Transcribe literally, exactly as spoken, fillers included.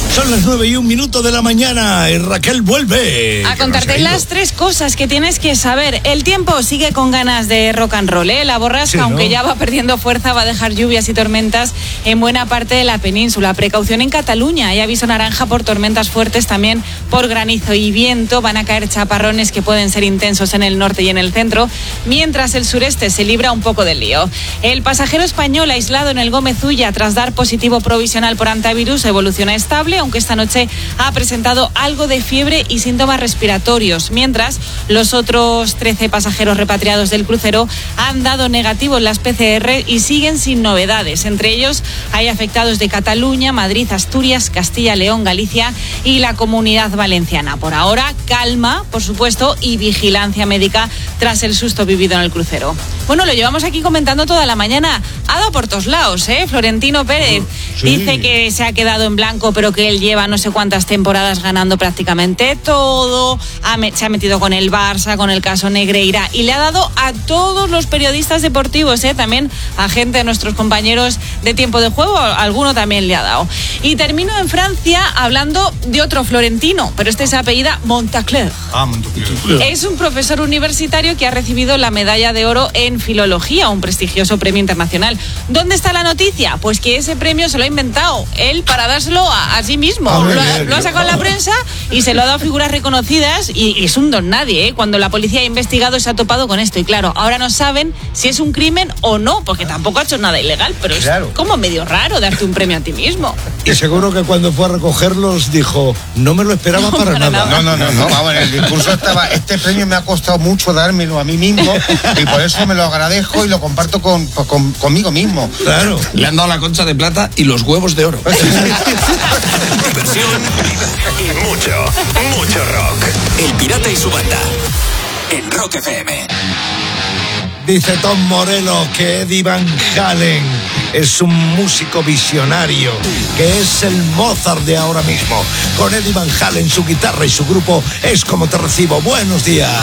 Son las nueve y un minuto de la mañana y Raquel vuelve. A contarte las tres cosas que tienes que saber. El tiempo sigue con ganas de rock and roll, ¿eh? La borrasca, sí, aunque ¿no? ya va perdiendo fuerza, va a dejar lluvias y tormentas en buena parte de la península. Precaución en Cataluña. Hay aviso naranja por tormentas fuertes, también por granizo y viento. Van a caer chaparrones que pueden ser intensos en el norte y en el centro, mientras el sureste se libra un poco del lío. El pasajero español aislado en el Gómez Ulla tras dar positivo provisional por antivirus evoluciona estable, aunque esta noche ha presentado algo de fiebre y síntomas respiratorios, mientras los otros trece pasajeros repatriados del crucero han dado negativo en las P C R y siguen sin novedades. Entre ellos hay afectados de Cataluña, Madrid, Asturias, Castilla, León, Galicia y la Comunidad Valenciana. Por ahora, calma, por supuesto, y vigilancia médica tras el susto vivido en el crucero. Bueno, lo llevamos aquí comentando toda la mañana. Ha dado por todos lados, ¿eh? Florentino Pérez sí. dice que se ha quedado en blanco, pero que él lleva no sé cuántas temporadas ganando prácticamente todo. Ha me- se ha metido con el Barça, con el caso Negreira, y le ha dado a todos los periodistas deportivos, ¿eh? También a gente de nuestros compañeros de Tiempo de Juego, alguno también le ha dado. Y termino en Francia hablando de otro florentino, pero este se apellida Montacler. Ah, Montacler. Es un profesor universitario que ha recibido la medalla de oro en filología, un prestigioso premio internacional. ¿Dónde está la noticia? Pues que ese premio se lo ha inventado él para dárselo a, a sí mismo. A ver, lo, ha, lo ha sacado en la prensa y se lo ha dado a figuras reconocidas y, y es un don nadie, ¿eh? Cuando la policía ha investigado se ha topado con esto y claro, ahora no saben si es un crimen o no, porque tampoco ha hecho nada ilegal, pero claro, es como medio raro darte un premio a ti mismo. Y seguro que cuando fue a recogerlos dijo, no me lo esperaba no, para, para nada. nada. No, no, no, no, vamos, en el discurso estaba, este premio me ha costado mucho dármelo a mí mismo y por eso me lo agradezco y lo comparto con, con, conmigo mismo. Claro. Le han dado la concha de plata y los huevos de oro. Diversión y mucho, mucho rock. El Pirata y su banda en Rock F M. Dice Tom Morello que Eddie Van Halen es un músico visionario, que es el Mozart de ahora mismo. Con Eddie Van Halen, su guitarra y su grupo, Es Como Te Recibo. Buenos días.